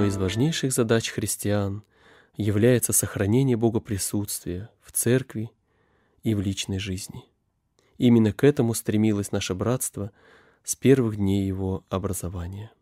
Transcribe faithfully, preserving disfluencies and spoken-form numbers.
одной из важнейших задач христиан является сохранение богоприсутствия в церкви и в личной жизни. Именно к этому стремилось наше братство с первых дней его образования.